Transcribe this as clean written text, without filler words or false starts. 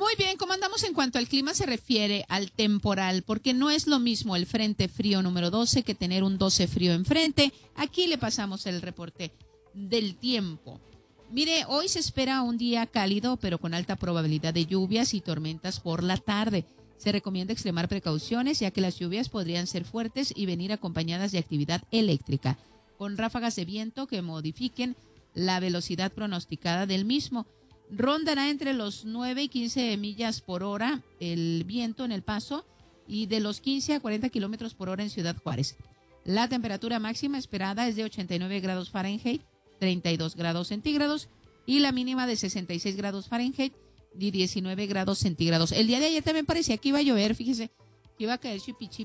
Muy bien, ¿cómo andamos en cuanto al clima se refiere al temporal? Porque no es lo mismo el frente frío número 12 que tener un 12 frío enfrente. Aquí le pasamos el reporte del tiempo. Mire, hoy se espera un día cálido, pero con alta probabilidad de lluvias y tormentas por la tarde. Se recomienda extremar precauciones, ya que las lluvias podrían ser fuertes y venir acompañadas de actividad eléctrica, con ráfagas de viento que modifiquen la velocidad pronosticada del mismo. Rondará entre los 9 y 15 millas por hora el viento en El Paso y de los 15 a 40 kilómetros por hora en Ciudad Juárez. La temperatura máxima esperada es de 89 grados Fahrenheit, 32 grados centígrados, y la mínima de 66 grados Fahrenheit y 19 grados centígrados. El día de ayer también parecía que iba a llover, fíjese, que iba a caer chipichi